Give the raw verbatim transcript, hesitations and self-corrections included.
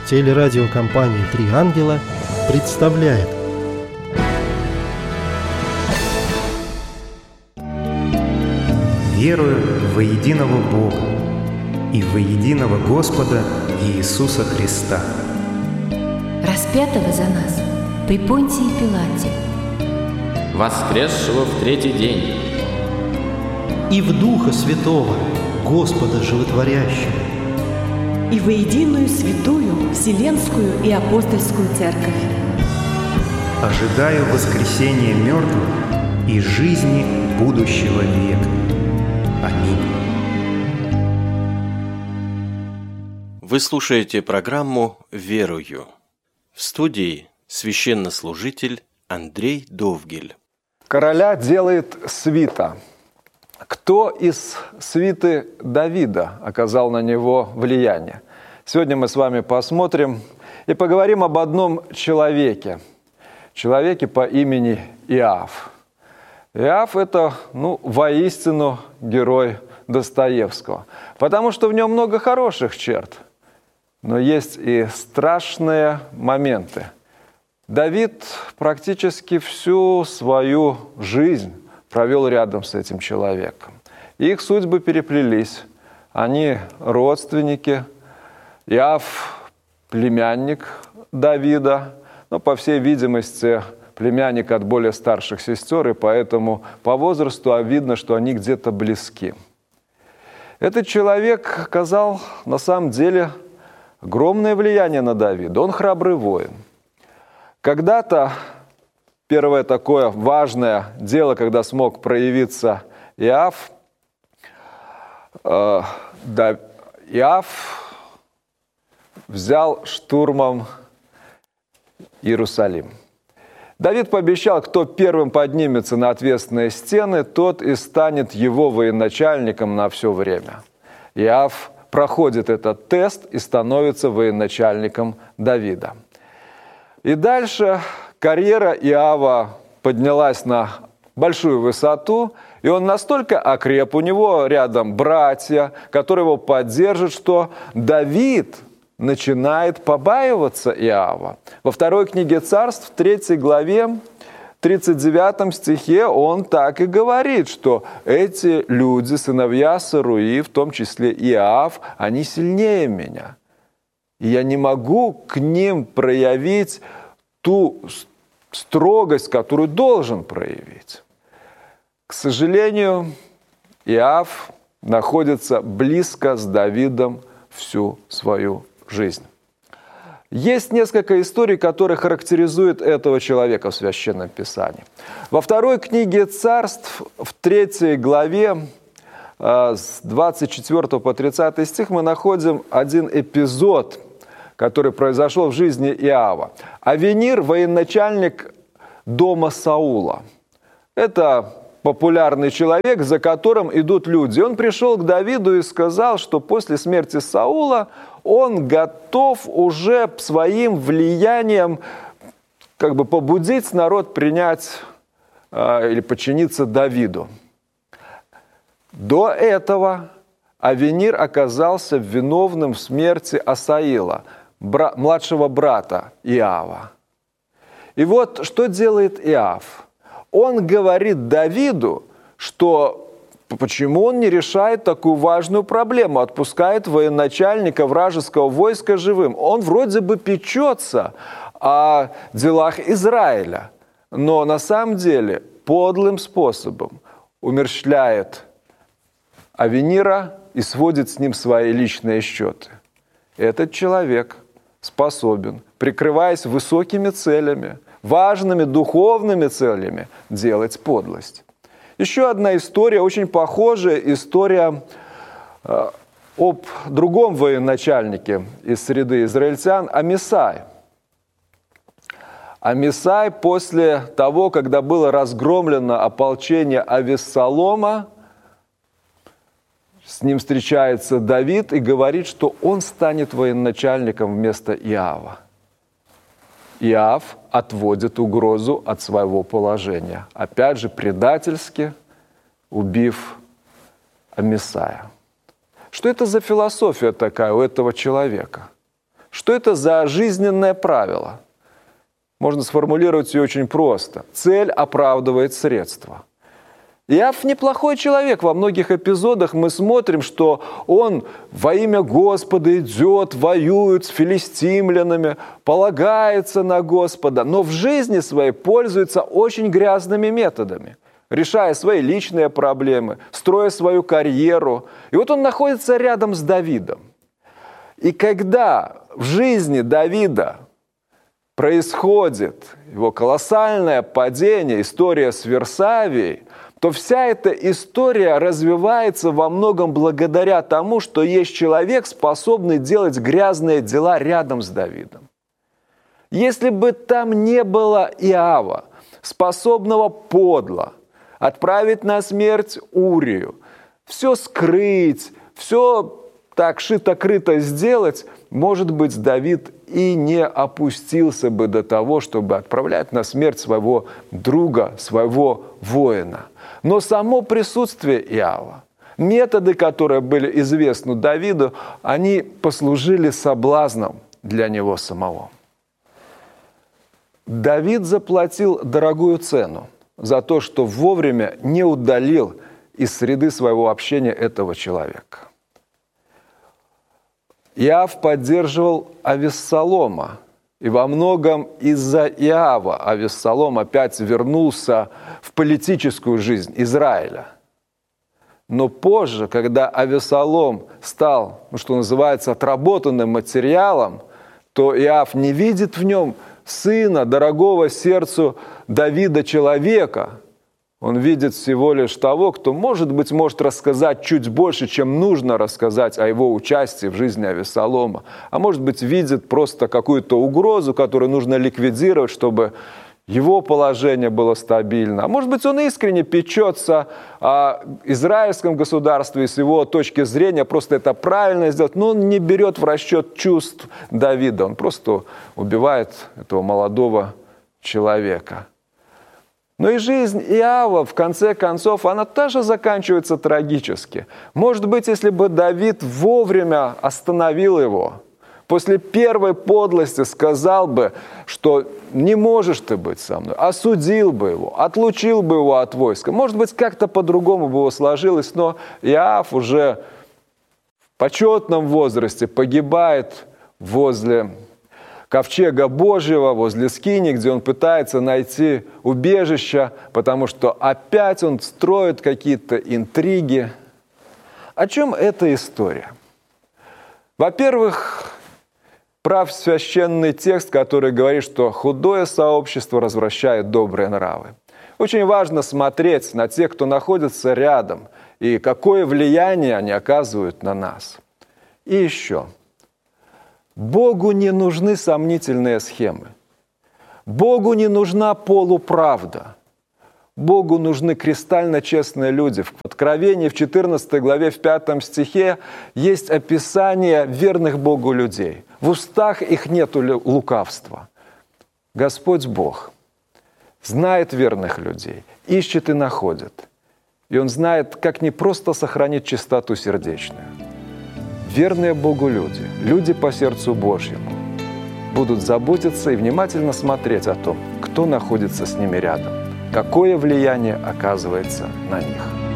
Телерадиокомпания «Три ангела» представляет. Верую во единого Бога и во единого Господа Иисуса Христа, распятого за нас при Понтии Пилате, воскресшего в третий день, и в Духа Святого, Господа Животворящего, и во единую святую Вселенскую и Апостольскую Церковь. ожидаю воскресения мертвых и жизни будущего века. Аминь. Вы слушаете программу «Верую». В студии священнослужитель Андрей Довгель. Короля делает свита. Кто из свиты Давида оказал на него влияние? Сегодня мы с вами посмотрим и поговорим об одном человеке. Человеке по имени Иов. Иов – это, ну, воистину герой Достоевского, потому что в нем много хороших черт, но есть и страшные моменты. Давид практически всю свою жизнь провел рядом с этим человеком. Их судьбы переплелись. Они родственники. Иов – племянник Давида, но, по всей видимости, племянник от более старших сестер, и поэтому по возрасту а видно, что они где-то близки. Этот человек оказал на самом деле огромное влияние на Давида. Он храбрый воин. Когда-то первое такое важное дело, когда смог проявиться Иов, э, да, Иов взял штурмом Иерусалим. Давид пообещал, кто первым поднимется на ответственные стены, тот и станет его военачальником на все время. Иов проходит этот тест и становится военачальником Давида. И дальше карьера Иова поднялась на большую высоту, и он настолько окреп, у него рядом братья, которые его поддержат, что Давид начинает побаиваться Иова. Во второй книге Царств, в третьей главе, тридцать девятом стихе он так и говорит, что эти люди, сыновья Саруи, в том числе Иов, они сильнее меня. И я не могу к ним проявить ту строгость, которую должен проявить. К сожалению, Иов находится близко с Давидом всю свою жизнь. Есть несколько историй, которые характеризуют этого человека в Священном Писании. Во второй книге Царств, в третьей главе, с двадцать четвёртого по тридцатый стих, мы находим один эпизод, который произошел в жизни Иова. Авенир – военачальник дома Саула. Это популярный человек, за которым идут люди. Он пришел к Давиду и сказал, что после смерти Саула он готов уже своим влиянием как бы побудить народ принять э, или подчиниться Давиду. До этого Авенир оказался виновным в смерти Асаила, бра- младшего брата Иова. И вот что делает Иов. Он говорит Давиду, что почему он не решает такую важную проблему, отпускает военачальника вражеского войска живым. Он вроде бы печется о делах Израиля, но на самом деле подлым способом умерщвляет Авенира и сводит с ним свои личные счеты. Этот человек способен, прикрываясь высокими целями, важными духовными целями, делать подлость. Еще одна история, очень похожая история э, об другом военачальнике из среды израильтян, Амисай. Амисай после того, когда было разгромлено ополчение Авессалома, с ним встречается Давид и говорит, что он станет военачальником вместо Иова. Иов отводит угрозу от своего положения. Опять же, предательски убив Амисая. Что это за философия такая у этого человека? Что это за жизненное правило? Можно сформулировать ее очень просто. Цель оправдывает средства. Иов неплохой человек. Во многих эпизодах мы смотрим, что он во имя Господа идет, воюет с филистимлянами, полагается на Господа, но в жизни своей пользуется очень грязными методами, решая свои личные проблемы, строя свою карьеру. И вот он находится рядом с Давидом. И когда в жизни Давида происходит его колоссальное падение, история с Версавией, то вся эта история развивается во многом благодаря тому, что есть человек, способный делать грязные дела рядом с Давидом. Если бы там не было Иова, способного подло отправить на смерть Урию, все скрыть, все так шито-крыто сделать, может быть, Давид и не опустился бы до того, чтобы отправлять на смерть своего друга, своего воина. Но само присутствие Иова, методы, которые были известны Давиду, они послужили соблазном для него самого. Давид заплатил дорогую цену за то, что вовремя не удалил из среды своего общения этого человека. Иов поддерживал Авессалома, и во многом из-за Иова Авессалом опять вернулся в политическую жизнь Израиля. Но позже, когда Авессалом стал, ну, что называется, отработанным материалом, то Иов не видит в нем сына, дорогого сердцу Давида человека. Он видит всего лишь того, кто, может быть, может рассказать чуть больше, чем нужно рассказать о его участии в жизни Авессалома. А может быть, видит просто какую-то угрозу, которую нужно ликвидировать, чтобы его положение было стабильно. А может быть, он искренне печется о израильском государстве и с его точки зрения просто это правильно сделать, но он не берет в расчет чувств Давида. Он просто убивает этого молодого человека. Но и жизнь Иова, в конце концов, она тоже заканчивается трагически. Может быть, если бы Давид вовремя остановил его, после первой подлости сказал бы, что не можешь ты быть со мной, осудил бы его, отлучил бы его от войска. Может быть, как-то по-другому бы его сложилось, но Иов уже в почетном возрасте погибает возле ковчега Божьего, возле скини, где он пытается найти убежище, потому что опять он строит какие-то интриги. О чем эта история? Во-первых, прав священный текст, который говорит, что худое сообщество развращает добрые нравы. Очень важно смотреть на тех, кто находится рядом, и какое влияние они оказывают на нас. И еще. Богу не нужны сомнительные схемы. Богу не нужна полуправда. Богу нужны кристально честные люди. В Откровении в четырнадцатой главе, в пятом стихе есть описание верных Богу людей. В устах их нет лукавства. Господь Бог знает верных людей, ищет и находит. И Он знает, как не просто сохранить чистоту сердечную. Верные Богу люди, люди по сердцу Божьему, будут заботиться и внимательно смотреть о том, кто находится с ними рядом, какое влияние оказывается на них.